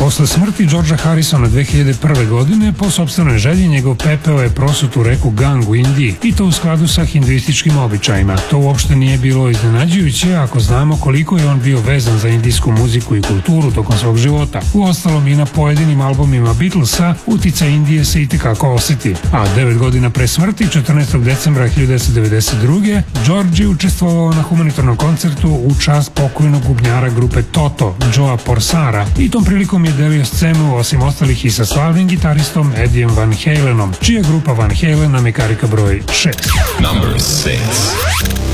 Posle smrti Georgea Harrisona 2001. godine, po sopstvenoj želji, njegov pepeo je prosut u reku Gang u Indiji, i to u skladu sa hinduističkim običajima. To uopšte nije bilo iznenađujuće ako znamo koliko je on bio vezan za indijsku muziku i kulturu tokom svog života. Uostalom, i na pojedinim albumima Beatlesa uticaj Indije se itekako oseti. A 9 godina pre smrti, 14. decembra 1992. George je učestvovao na humanitarnom koncertu u čast pokojnog bubnjara grupe Toto, Joea Porsara, i tom prilikom je delio scenu osim ostalih i sa slavnim gitaristom Edijem Van Halenom, čija grupa Van Halen nam je karika broj 6. Number 6.